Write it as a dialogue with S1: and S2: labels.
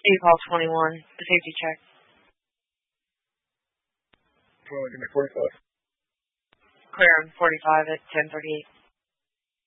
S1: call 21, the safety check.
S2: Give me 45.
S1: Clear on 45 at 10:38.